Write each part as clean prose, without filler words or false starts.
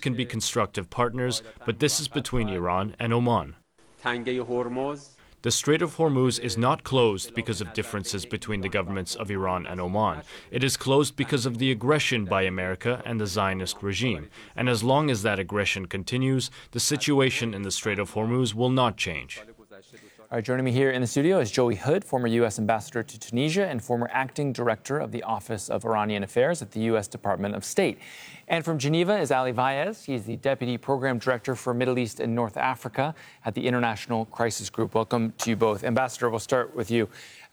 can be constructive partners, but this is between Iran and Oman. The Strait of Hormuz is not closed because of differences between the governments of Iran and Oman. It is closed because of the aggression by America and the Zionist regime. And as long as that aggression continues, the situation in the Strait of Hormuz will not change. All right, joining me here in the studio is Joey Hood, former U.S. ambassador to Tunisia and former acting director of the Office of Iranian Affairs at the U.S. Department of State. And from Geneva is Ali Vaez. He's the deputy program director for Middle East and North Africa at the International Crisis Group. Welcome to you both. Ambassador, we'll start with you.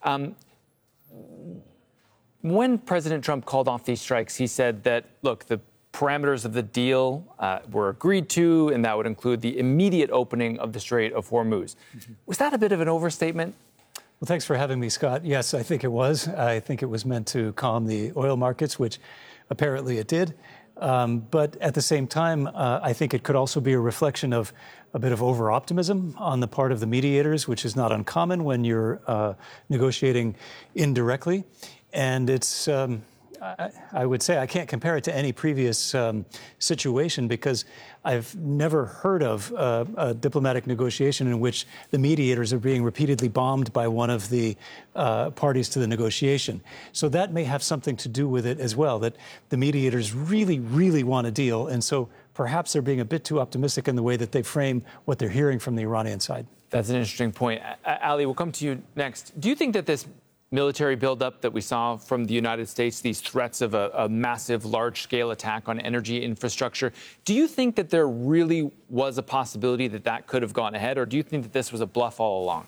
When President Trump called off these strikes, he said that, look, the parameters of the deal were agreed to, and that would include the immediate opening of the Strait of Hormuz. Was that a bit of an overstatement? Well, thanks for having me, Scott. Yes, I think it was. I think it was meant to calm the oil markets, which apparently it did. But at the same time, I think it could also be a reflection of a bit of over-optimism on the part of the mediators, which is not uncommon when you're negotiating indirectly. And it's... I would say I can't compare it to any previous situation because I've never heard of a diplomatic negotiation in which the mediators are being repeatedly bombed by one of the parties to the negotiation. So that may have something to do with it as well, that the mediators really, really want a deal. And so perhaps they're being a bit too optimistic in the way that they frame what they're hearing from the Iranian side. That's an interesting point. Ali, we'll come to you next. Do you think that this military buildup that we saw from the United States, these threats of a massive, large-scale attack on energy infrastructure, do you think that there really was a possibility that that could have gone ahead, or do you think that this was a bluff all along?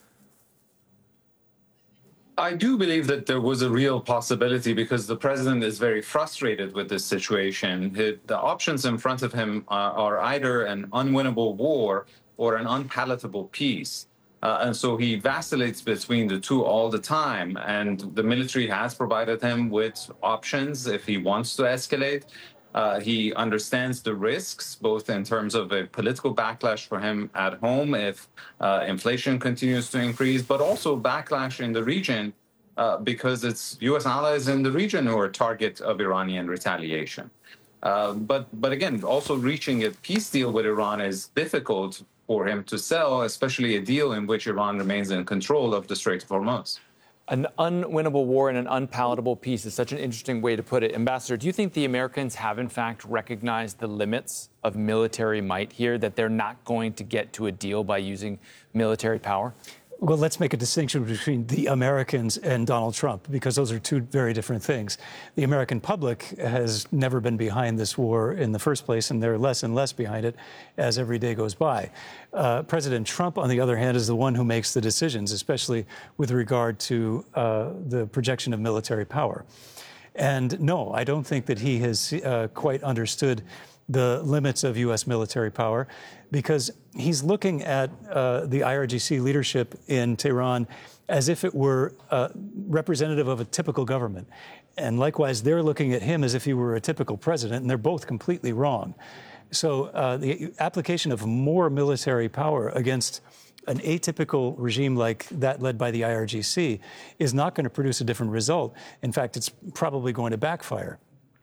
I do believe that there was a real possibility because the president is very frustrated with this situation. The options in front of him are either an unwinnable war or an unpalatable peace. And so he vacillates between the two all the time. And the military has provided him with options if he wants to escalate. He understands the risks, both in terms of a political backlash for him at home if inflation continues to increase, but also backlash in the region because it's U.S. allies in the region who are target of Iranian retaliation. But again, also reaching a peace deal with Iran is difficult for him to sell, especially a deal in which Iran remains in control of the Strait of Hormuz. An unwinnable war and an unpalatable peace is such an interesting way to put it. Ambassador, do you think the Americans have, in fact, recognized the limits of military might here, that they're not going to get to a deal by using military power? Well, let's make a distinction between the Americans and Donald Trump, because those are two very different things. The American public has never been behind this war in the first place, and they're less and less behind it as every day goes by. President Trump, on the other hand, is the one who makes the decisions, especially with regard to the projection of military power. And no, I don't think that he has quite understood the limits of U.S. military power, because he's looking at the IRGC leadership in Tehran as if it were representative of a typical government. And likewise, they're looking at him as if he were a typical president, and they're both completely wrong. So the application of more military power against an atypical regime like that led by the IRGC is not going to produce a different result. In fact, it's probably going to backfire.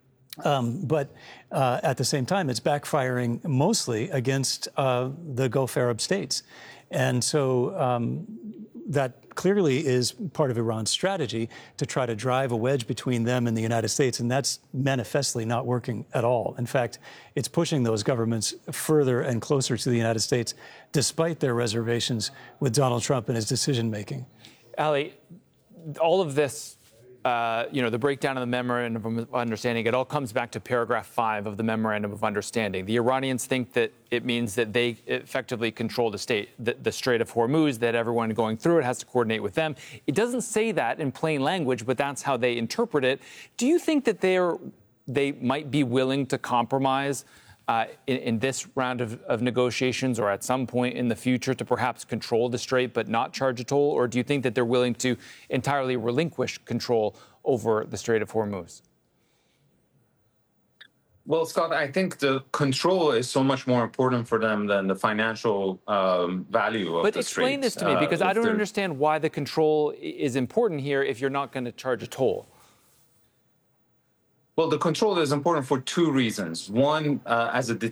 But at the same time, it's backfiring mostly against the Gulf Arab states. And so that clearly is part of Iran's strategy to try to drive a wedge between them and the United States. And that's manifestly not working at all. In fact, it's pushing those governments further and closer to the United States, despite their reservations with Donald Trump and his decision making. Ali, all of this, the breakdown of the Memorandum of Understanding, it all comes back to paragraph 5 of the Memorandum of Understanding. The Iranians think that it means that they effectively control the Strait of Hormuz, that everyone going through it has to coordinate with them. It doesn't say that in plain language, but that's how they interpret it. Do you think that they might be willing to compromise in this round of negotiations, or at some point in the future, to perhaps control the strait but not charge a toll? Or do you think that they're willing to entirely relinquish control over the Strait of Hormuz? Well, Scott, I think the control is so much more important for them than the financial value of the strait. But explain this to me, because I don't understand why the control is important here if you're not going to charge a toll. Well, the control is important for two reasons. One, as a